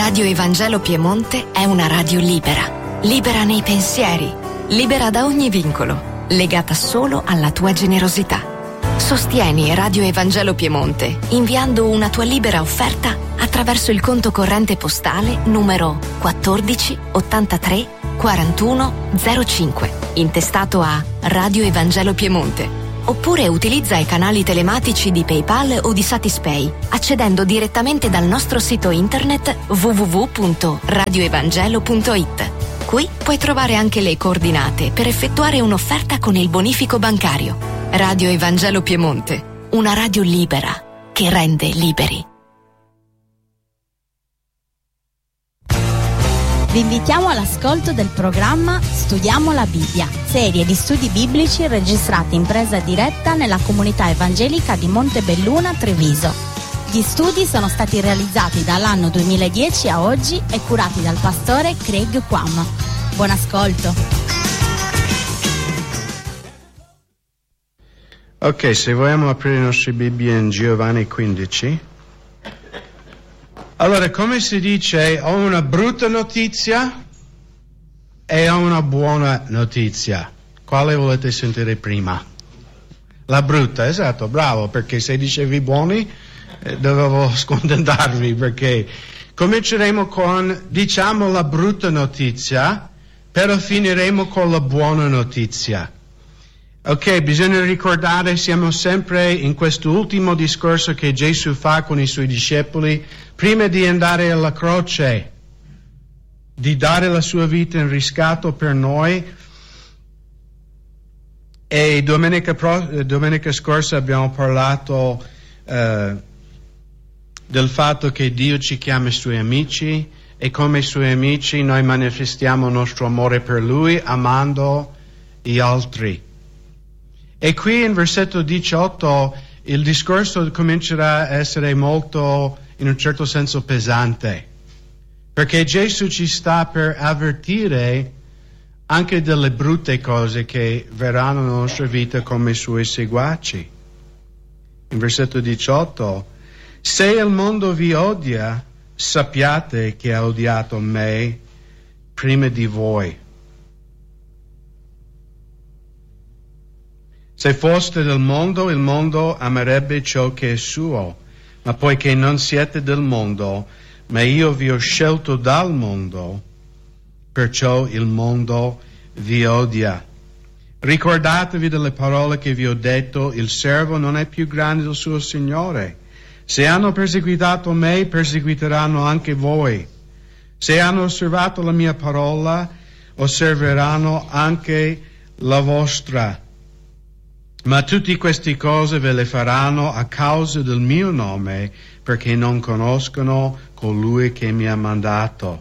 Radio Evangelo Piemonte è una radio libera, libera nei pensieri, libera da ogni vincolo, legata solo alla tua generosità. Sostieni Radio Evangelo Piemonte inviando una tua libera offerta attraverso il conto corrente postale numero 14 83 41 05, intestato a Radio Evangelo Piemonte. Oppure utilizza i canali telematici di PayPal o di Satispay, accedendo direttamente dal nostro sito internet www.radioevangelo.it. Qui puoi trovare anche le coordinate per effettuare un'offerta con il bonifico bancario. Radio Evangelo Piemonte, una radio libera che rende liberi. Vi invitiamo all'ascolto del programma Studiamo la Bibbia, serie di studi biblici registrati in presa diretta nella comunità evangelica di Montebelluna, Treviso. Gli studi sono stati realizzati dall'anno 2010 a oggi e curati dal pastore Craig Quam. Buon ascolto. Ok, se vogliamo aprire le nostre Bibbie in Giovanni 15. Allora, come si dice, ho una brutta notizia e ho una buona notizia. Quale volete sentire prima? La brutta, esatto, bravo, perché se dicevi buoni dovevo scontentarvi, perché cominceremo con, diciamo, la brutta notizia, però finiremo con la buona notizia. Ok, bisogna ricordare, siamo sempre in questo ultimo discorso che Gesù fa con i suoi discepoli, prima di andare alla croce, di dare la sua vita in riscatto per noi. E domenica scorsa abbiamo parlato del fatto che Dio ci chiama i suoi amici e come suoi amici noi manifestiamo il nostro amore per Lui amando gli altri. E qui in versetto 18 il discorso comincerà a essere molto, in un certo senso, pesante, perché Gesù ci sta per avvertire anche delle brutte cose che verranno nella nostra vita come i suoi seguaci. In versetto 18, se il mondo vi odia, sappiate che ha odiato me prima di voi. Se foste del mondo, il mondo amerebbe ciò che è suo, ma poiché non siete del mondo, ma io vi ho scelto dal mondo, perciò il mondo vi odia. Ricordatevi delle parole che vi ho detto, il servo non è più grande del suo Signore. Se hanno perseguitato me, perseguiteranno anche voi. Se hanno osservato la mia parola, osserveranno anche la vostra. Ma tutte queste cose ve le faranno a causa del mio nome, perché non conoscono colui che mi ha mandato.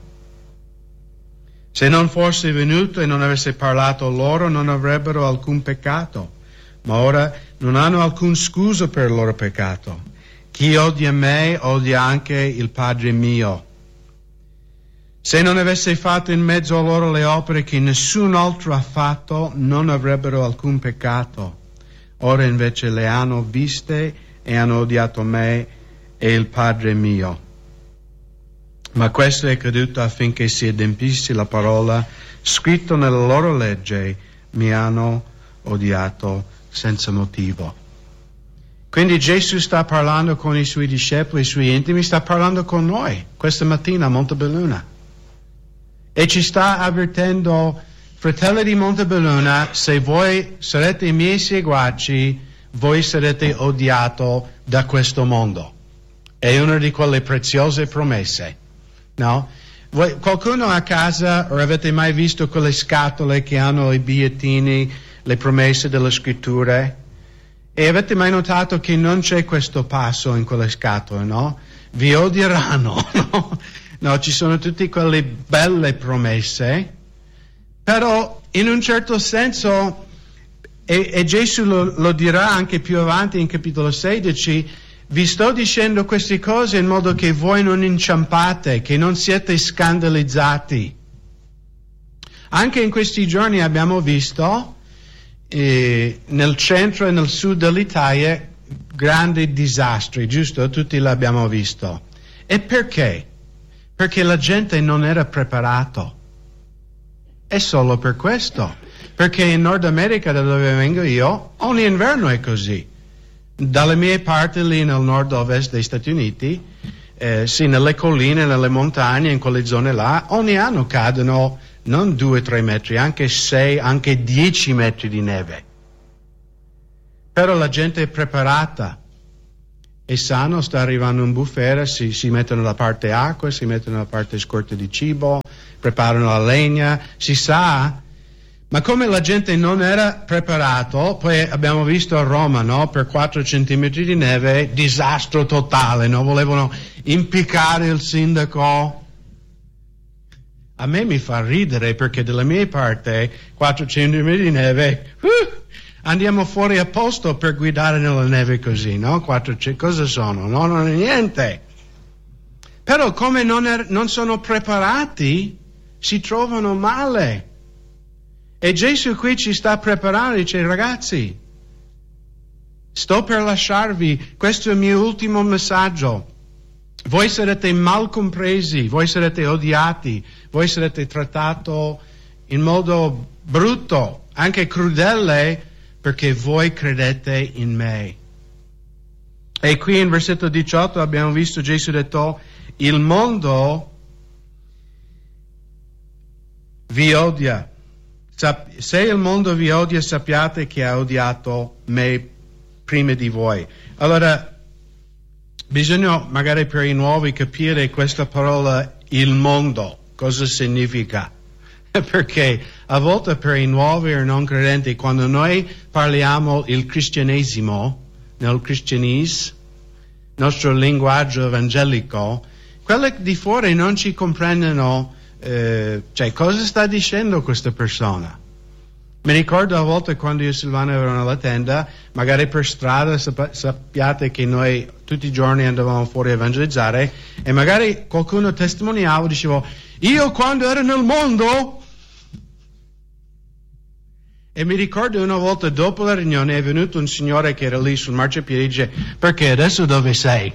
Se non fosse venuto e non avesse parlato loro, non avrebbero alcun peccato, ma ora non hanno alcun scusa per il loro peccato. Chi odia me, odia anche il Padre mio. Se non avesse fatto in mezzo a loro le opere che nessun altro ha fatto, non avrebbero alcun peccato. Ora invece le hanno viste e hanno odiato me e il Padre mio. Ma questo è accaduto affinché si adempisse la parola scritto nella loro legge, mi hanno odiato senza motivo. Quindi Gesù sta parlando con i suoi discepoli, i suoi intimi, sta parlando con noi questa mattina a Montebelluna. E ci sta avvertendo: fratelli di Montebelluna, se voi sarete i miei seguaci, voi sarete odiato da questo mondo. È una di quelle preziose promesse, no? Qualcuno a casa, o avete mai visto quelle scatole che hanno i bigliettini, le promesse delle scritture? E avete mai notato che non c'è questo passo in quelle scatole, no? Vi odieranno, no? No, ci sono tutte quelle belle promesse. Però in un certo senso, e Gesù lo dirà anche più avanti in capitolo 16, vi sto dicendo queste cose in modo che voi non inciampate, che non siete scandalizzati. Anche in questi giorni abbiamo visto nel centro e nel sud dell'Italia grandi disastri, giusto? Tutti l'abbiamo visto. E perché? perché la gente non era preparato. È solo per questo, perché in Nord America, da dove vengo io, ogni inverno è così. Dalle mie parti lì nel nord-ovest degli Stati Uniti, sì, nelle colline, nelle montagne, in quelle zone là, ogni anno cadono non 2-3 metri, anche 6, anche 10 metri di neve. Però la gente è preparata e sanno, sta arrivando un bufera, si mettono da parte acqua, si mettono da parte scorte di cibo, preparano la legna, si sa. Ma come la gente non era preparato, poi abbiamo visto a Roma, no? Per 4 centimetri di neve, disastro totale, no? Volevano impiccare il sindaco. A me mi fa ridere perché dalla mia parte 4 centimetri di neve, andiamo fuori a posto per guidare nella neve così, no? Cosa sono? No, non è niente. Però come non sono preparati, si trovano male. E Gesù qui ci sta preparando, dice: ragazzi, sto per lasciarvi, questo è il mio ultimo messaggio. Voi sarete mal compresi, voi sarete odiati, voi sarete trattati in modo brutto, anche crudele, perché voi credete in me. E qui in versetto 18 abbiamo visto Gesù detto: il mondo vi odia. Se il mondo vi odia, sappiate che ha odiato me prima di voi. Allora, bisogna magari per i nuovi capire questa parola il mondo, cosa significa. Perché a volte per i nuovi o non credenti, quando noi parliamo il cristianesimo, nel cristianismo, nostro linguaggio evangelico, quelli di fuori non ci comprendono. Cioè, cosa sta dicendo questa persona? Mi ricordo a volte quando io e Silvana eravamo alla tenda, magari per strada, sappiate che noi tutti i giorni andavamo fuori a evangelizzare, e magari qualcuno testimoniava, dicevo: io quando ero nel mondo. E mi ricordo una volta dopo la riunione è venuto un signore che era lì sul marciapiede e dice: perché adesso dove sei?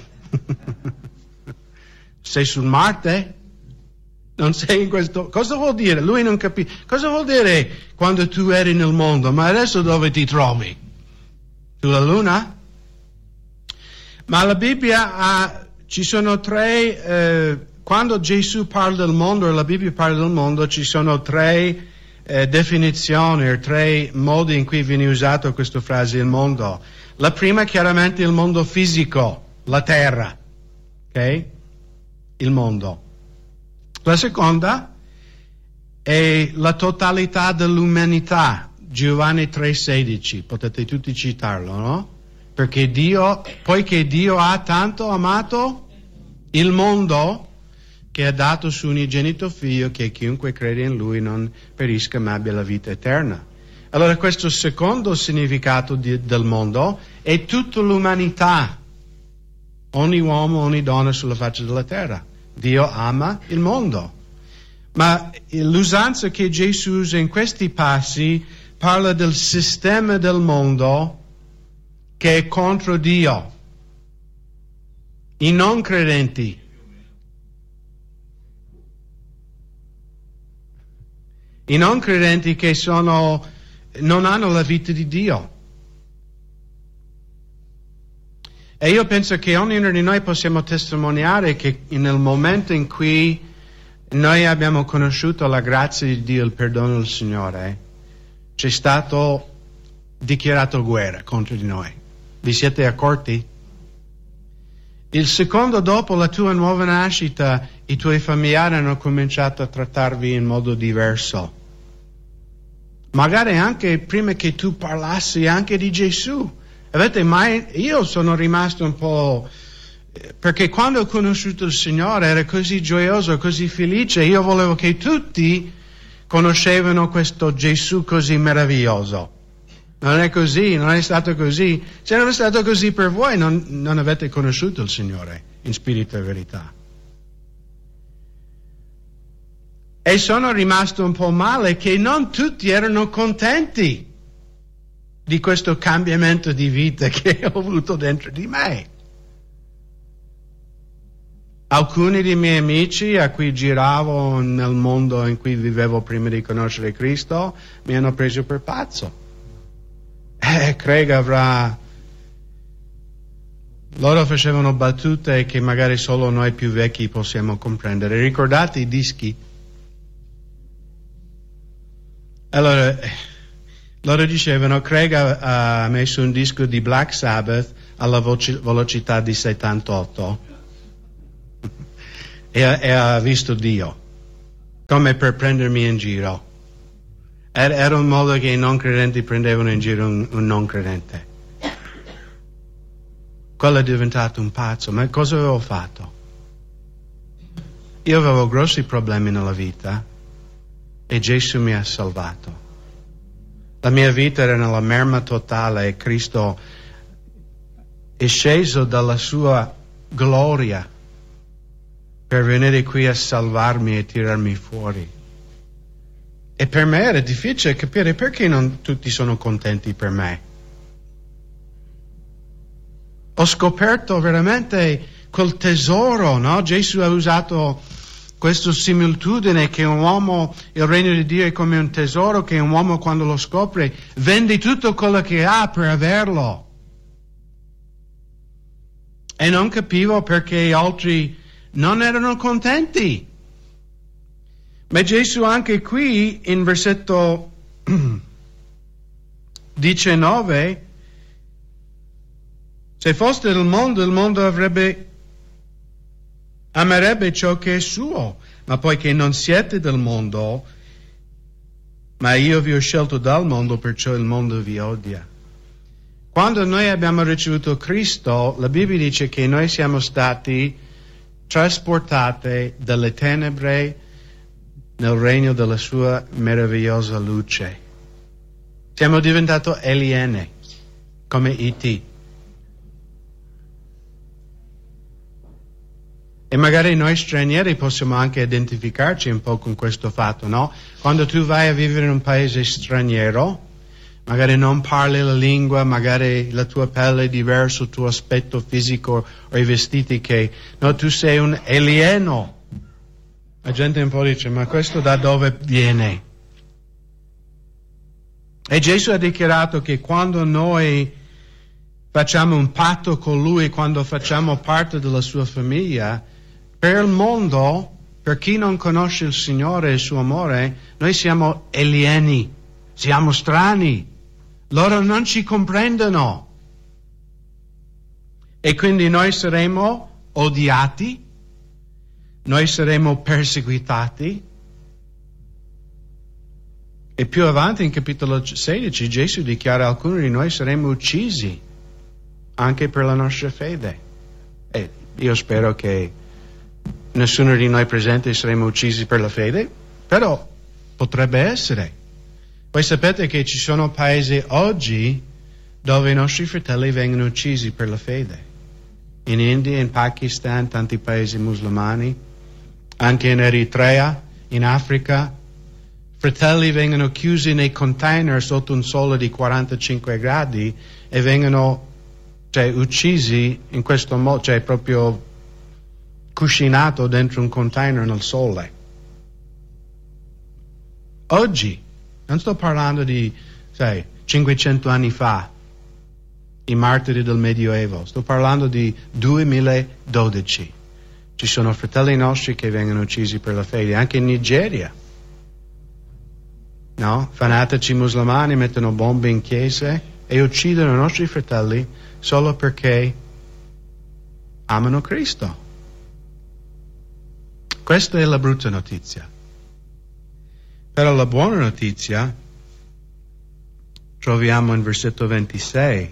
Sei sul Marte? Non sei in questo. Cosa vuol dire? Lui non capisce. Cosa vuol dire quando tu eri nel mondo? Ma adesso dove ti trovi? Sulla Luna? Ma la Bibbia ci sono tre. Quando Gesù parla del mondo e la Bibbia parla del mondo, ci sono tre definizioni o tre modi in cui viene usato questa frase, il mondo. La prima, chiaramente, il mondo fisico, la terra. Ok? Il mondo. La seconda è la totalità dell'umanità, Giovanni 3,16, potete tutti citarlo, no? Perché poiché Dio ha tanto amato il mondo, che ha dato suo unigenito figlio, che chiunque crede in lui non perisca ma abbia la vita eterna. Allora questo secondo significato del mondo è tutta l'umanità, ogni uomo, ogni donna sulla faccia della terra. Dio ama il mondo. Ma l'usanza che Gesù usa in questi passi parla del sistema del mondo che è contro Dio. I non credenti. I non credenti che non hanno la vita di Dio. E io penso che ognuno di noi possiamo testimoniare che nel momento in cui noi abbiamo conosciuto la grazia di Dio, il perdono del Signore, c'è stato dichiarato guerra contro di noi. Vi siete accorti? Il secondo dopo la tua nuova nascita, i tuoi familiari hanno cominciato a trattarvi in modo diverso. Magari anche prima che tu parlassi anche di Gesù. Io sono rimasto un po'. Perché quando ho conosciuto il Signore era così gioioso, così felice, io volevo che tutti conoscevano questo Gesù così meraviglioso. Non è così, non è stato così. Se non è stato così per voi, non avete conosciuto il Signore in spirito e verità. E sono rimasto un po' male che non tutti erano contenti di questo cambiamento di vita che ho avuto dentro di me. Alcuni dei miei amici a cui giravo nel mondo in cui vivevo prima di conoscere Cristo mi hanno preso per pazzo. Craig avrà... Loro facevano battute che magari solo noi più vecchi possiamo comprendere. Ricordate i dischi? Allora, loro dicevano, Craig ha messo un disco di Black Sabbath alla velocità di 78 e ha visto Dio, come per prendermi in giro. Era un modo che i non credenti prendevano in giro un non credente. Quello è diventato un pazzo. Ma cosa avevo fatto? Io avevo grossi problemi nella vita e Gesù mi ha salvato. La mia vita era nella merma totale e Cristo è sceso dalla sua gloria per venire qui a salvarmi e tirarmi fuori. E per me era difficile capire perché non tutti sono contenti per me. Ho scoperto veramente quel tesoro, no? Gesù ha usato questa similitudine che un uomo, il regno di Dio è come un tesoro che un uomo quando lo scopre vende tutto quello che ha per averlo. E non capivo perché altri non erano contenti. Ma Gesù anche qui in versetto 19, se foste del mondo, il mondo amerebbe ciò che è suo, ma poiché non siete del mondo, ma io vi ho scelto dal mondo, perciò il mondo vi odia. Quando noi abbiamo ricevuto Cristo, la Bibbia dice che noi siamo stati trasportati dalle tenebre nel regno della sua meravigliosa luce. Siamo diventati alieni, come E.T. E magari noi stranieri possiamo anche identificarci un po' con questo fatto, no? Quando tu vai a vivere in un paese straniero, magari non parli la lingua, magari la tua pelle è diversa, il tuo aspetto fisico o i vestiti che... No, tu sei un alieno. La gente un po' dice, ma questo da dove viene? E Gesù ha dichiarato che quando noi facciamo un patto con Lui, quando facciamo parte della sua famiglia, per il mondo, per chi non conosce il Signore e il suo amore, noi siamo alieni, siamo strani, loro non ci comprendono. E quindi noi saremo odiati, noi saremo perseguitati. E più avanti in capitolo 16 Gesù dichiara alcuni di noi saremo uccisi anche per la nostra fede. E io spero che nessuno di noi presenti saremo uccisi per la fede, però potrebbe essere. Voi sapete che ci sono paesi oggi dove i nostri fratelli vengono uccisi per la fede. In India, in Pakistan, tanti paesi musulmani, anche in Eritrea, in Africa. Fratelli vengono chiusi nei container sotto un sole di 45 gradi e vengono uccisi in questo modo, proprio cuscinato dentro un container nel sole. Oggi, non sto parlando di 500 anni fa, i martiri del Medioevo, sto parlando di 2012. Ci sono fratelli nostri che vengono uccisi per la fede, anche in Nigeria. No? Fanatici musulmani mettono bombe in chiese e uccidono i nostri fratelli solo perché amano Cristo. Questa è la brutta notizia. Però la buona notizia troviamo in versetto 26.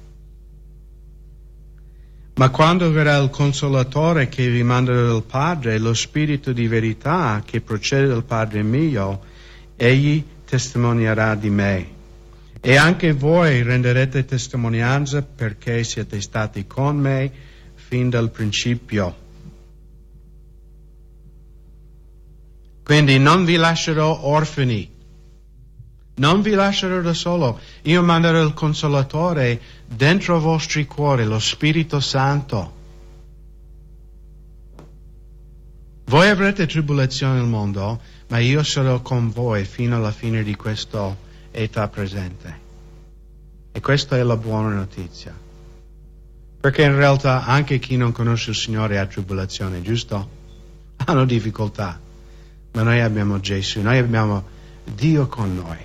Ma quando verrà il Consolatore che vi manderà dal Padre, lo Spirito di verità che procede dal Padre mio, egli testimonierà di me. E anche voi renderete testimonianza perché siete stati con me fin dal principio. Quindi non vi lascerò orfani, non vi lascerò da solo. Io manderò il Consolatore dentro i vostri cuori, lo Spirito Santo. Voi avrete tribolazione nel mondo, ma io sarò con voi fino alla fine di questa età presente. E questa è la buona notizia. Perché in realtà anche chi non conosce il Signore ha tribolazione, giusto? Hanno difficoltà. Ma noi abbiamo Gesù, noi abbiamo Dio con noi.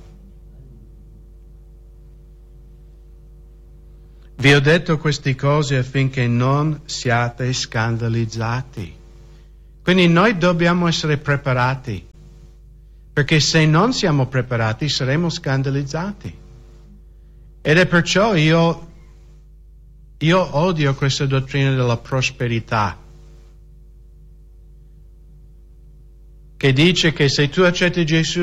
Vi ho detto queste cose affinché non siate scandalizzati. Quindi noi dobbiamo essere preparati, perché se non siamo preparati saremo scandalizzati. Ed è perciò io odio questa dottrina della prosperità, che dice che se tu accetti Gesù